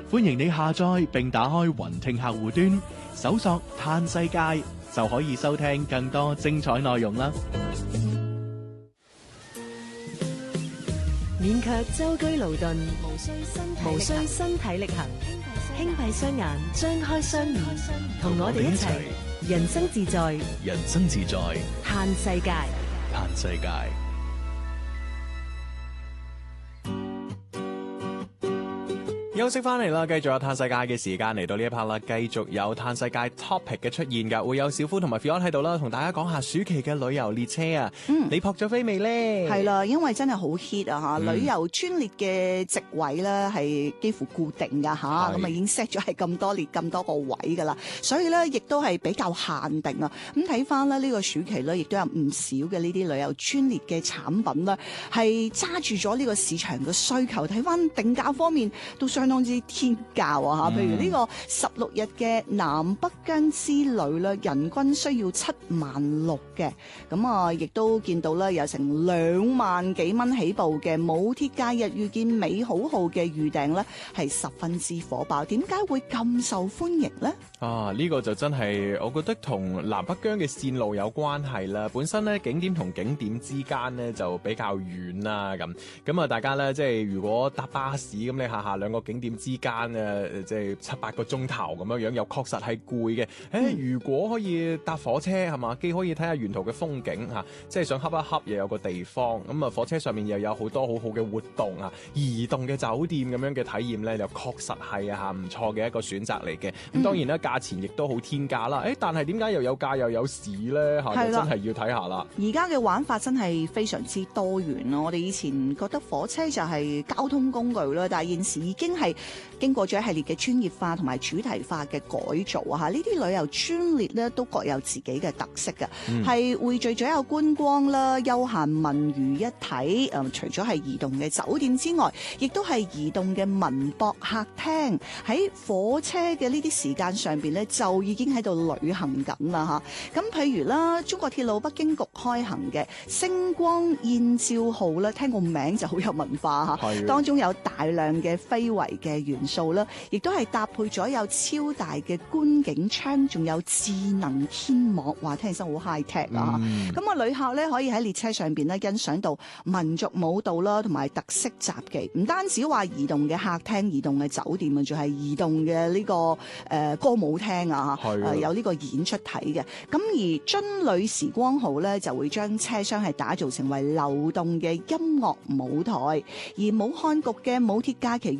歡迎你下載並打開雲聽客戶端，搜索嘆世界，就可以收聽更多精彩內容啦。 勉強舟車勞頓，無需身體力行，輕閉雙眼，張開雙耳，同我哋一齊人生自在， 人生自在， 嘆世界， 嘆世界。休息翻嚟啦，繼續有嘆世界嘅時間嚟到呢一 part 啦，繼續有嘆世界 topic 嘅出現㗎，會有小夫同埋 Fion 喺度啦，同大家講下暑期嘅旅遊列車啊。你撲咗飛未咧？ 係啦，因為真係好 hit 啊嚇，旅遊專列嘅席位咧係幾乎固定㗎嚇，咁啊已經 set 咗係咁多列咁多個位㗎啦，所以咧亦都係比較限定啊。咁睇翻咧呢個暑期咧，亦都有唔少嘅呢啲旅遊專列嘅產品咧，係揸住咗呢個市場嘅需求。睇翻定價方面都相當之天價啊嚇，譬如呢個16日嘅南北疆之旅咧，人均需要76000嘅，咁啊亦都見到咧有成2萬幾蚊起步嘅武鐵假日遇見美好號嘅預訂咧係十分之火爆。點解會咁受歡迎咧？ 啊，呢個就真係我覺得同南北疆嘅線路有關係啦。本身咧景點同景點之間咧就比較遠啦，咁啊大家咧即係如果搭巴士咁，你下兩個景點之間即係7-8個鐘頭咁樣，又確實係攰嘅。如果可以搭火車係嘛，既可以睇下沿途嘅風景嚇，即係想恰一恰又有個地方，咁啊火車上面又有好多好好嘅活動啊，移動嘅酒店咁樣嘅體驗咧，又確實係唔錯嘅一個選擇嚟嘅。咁當然啦，價錢亦都好天價啦。但係點解又有價又有市咧？嚇，真係要睇下啦。 而家嘅玩法真係非常之多元咯。我哋以前覺得火車就係交通工具啦，但係現時已經係經過咗一系列嘅專業化同埋主題化嘅改造啊！呢啲旅遊專列咧都各有自己嘅特色嘅，係匯聚咗有觀光啦、休閒文娛一體。除咗係移動嘅酒店之外，亦都係移動嘅文博客廳。喺火車嘅呢啲時間上邊咧，就已經喺度旅行緊啦嚇。咁譬如啦，中國鐵路北京局開行嘅星光燕趙號咧，聽個名就好有文化嚇，當中有大量嘅非遺嘅元素啦，亦都係搭配咗有超大嘅觀景窗，仲有智能天幕，話聽起身好 high tech 啊！咁啊，旅客咧可以喺列車上邊咧欣賞到民族舞蹈啦，同埋特色雜技。唔單止話移動嘅客廳、移動嘅酒店啊，仲係移動嘅呢個歌舞廳啊，有呢個演出睇嘅。咁而津旅時光號咧就會將車廂係打造成為流動嘅音樂舞台，而武漢局嘅武鐵假期